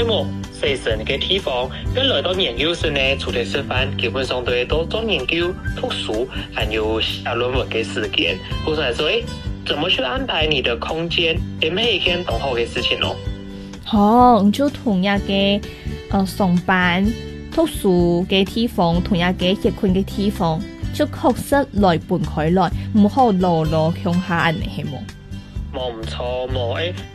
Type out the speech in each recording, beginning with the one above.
么细神嘅地方，跟来到研究生呢，出嚟吃饭，基本上都会多做研究、读书，还有写论文嘅时间。故说来说，怎么去安排你的空间，每一件同好嘅事情咯。 哦，就同样嘅上班、读书嘅地方，同样嘅结婚嘅地方，就确实来分开来，唔好落向下安尼系冇。 冇唔错，冇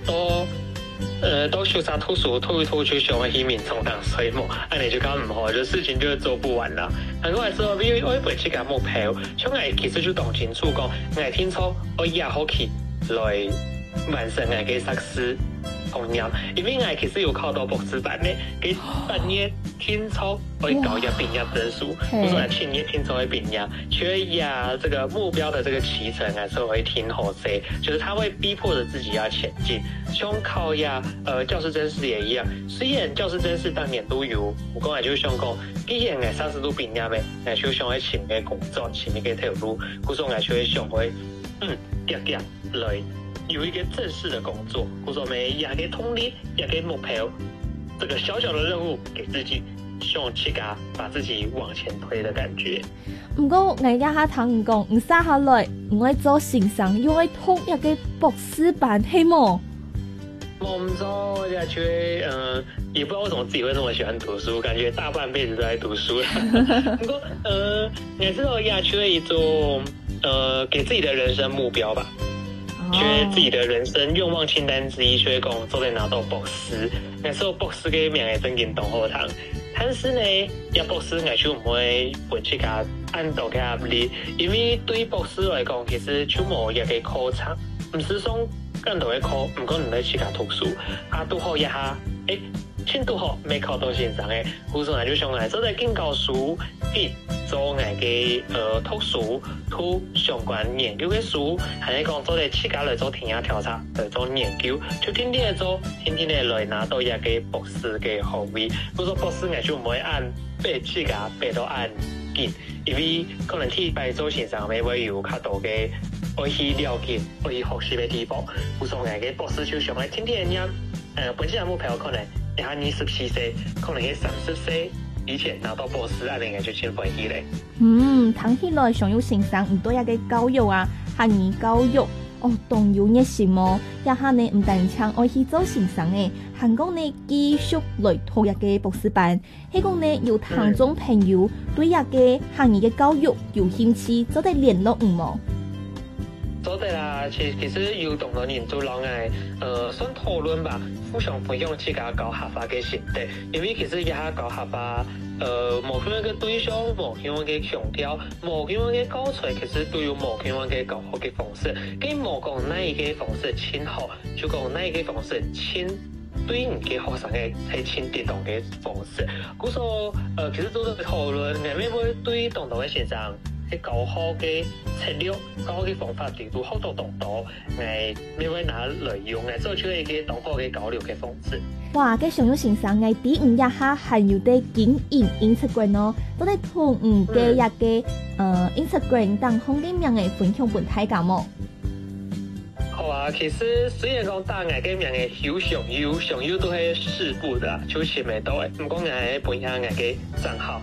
都休息读书，吐去上去面冲淡水冇，安尼就讲唔好，就事情就做不完啦。但我来说，比如我会去个目标，像我其实就讲清楚讲，我听错，我也好去来完成我嘅硕士同样，因为我其实有考到博士班呢，佢半夜听错会搞一毕业证书，不是去年听错会毕业，却呀这个目标的这个骑程还是会挺好些，就是他会逼迫着自己要前进。像考呀教师甄试也一样，虽然教师甄试当年都有，我讲就想讲，既然我30度毕业嘅，我就想去前面工作，前面嘅条路，故说我就会想会来。有一个正式的工作，或者说没也给通力，也给目标，这个小小的任务给自己，想去把自己往前推的感觉。 不过我家下听讲，唔生下来，我做先生，因为读一个博士班，系冇。 我唔做，也觉得也不知道为什么自己会那么喜欢读书，感觉大半辈子都在读书了。不过也知道也觉得一种给自己的人生目标吧。觉得自己的人生愿望清单之一，就会讲做得拿到博士。那时候博士嘅名係真見同學堂，但是呢，一博士我就唔會本去甲按到嘅壓力，因為對博士來講，其實就冇一個考場，唔是說更多嘅考，唔講你去甲讀書，讀好一下，簽讀好未考到線上嘅，故說我就想嚟做啲更高書，做我嘅讀書。相關研究嘅書，係講做嚟自家嚟做田野調查，嚟做研究，就天天嚟做，天天嚟拿到一個博士嘅學位。不過博士我就唔會按被自家被到按緊，因為可能去擺做線上，會有較多嘅可以了解、可以學習嘅地方。故所我嘅博士就想嚟天天念，本身嘅目標可能一下你14歲，可能係30歲。以前拿到博士，安尼就真歡喜咧。 聽起來上有先生唔多一個教育啊，學語教育動有熱心哦。一下呢唔單槍愛去做先生誒，還講呢繼續來讀一個博士班。希講呢有聽眾朋友對一個學語嘅教育有興趣，做得聯絡唔冇？ 做得啦，其實有同到人做人嘅算討論吧，互相分享自家搞合法嘅心得，因為其實一下搞合法，無咁樣嘅對象，無咁樣嘅強調，無咁樣嘅教材，其實都有無咁樣嘅教學嘅方式，佢無講哪一個方式親好，就講哪一個方式親對你嘅學生嘅係親跌動嘅方式。故所其實做得討論，係咪會對同到嘅先生？喺教學嘅策略、教學嘅方法，亦都好多同到，未會拿來用嘅，做出一個同學嘅交流嘅方式。 哇！嘅上有先生嘅第五一下係有啲經營 Instagram 咯，都係同唔嘅一個Instagram 當空嘅名嘅分享本體感喎。 好啊，其實雖然講大藝嘅名嘅有上有都係事故的，就前面到嘅，唔講藝本下藝嘅賬號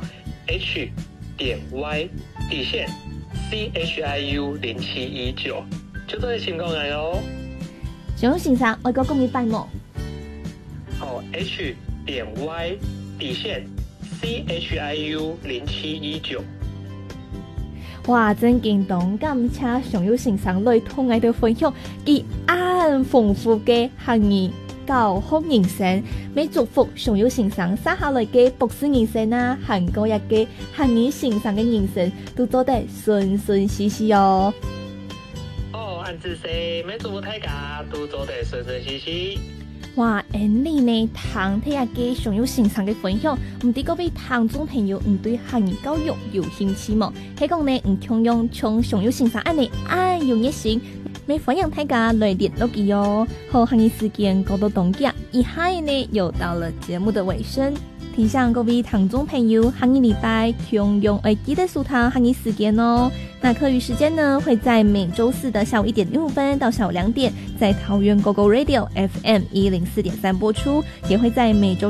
H.Y.CHIU0719，就都係前講藝咯。 上有先生，我個公益拜莫。 好 H.Y.CHIU0719。 哇！真感動，感謝上有先生來同我哋分享佢咁豐富嘅學語教學人生，咪祝福上有先生生下來嘅博士人生啊，韓國一個學語先生嘅人生都做得順順利利哦。 按自說，咪祝福大家都做得順順利利。 哇！你呢聽睇下嘅上有先生嘅分享，唔知各位聽眾朋友唔對學語教育有興趣麼？係講呢唔同樣從上有先生安尼有熱心，咪歡迎大家來聯絡佢喲。好，學語時間講到凍結，以下呢又到了節目的尾聲。提醒各位聽眾朋友，學語禮拜同樣會記得收聽學語時間哦。那課餘時間呢，會在每週四的下午1點05分到下午2點，在桃園 GoGo Radio FM 104.3播出，也會在每週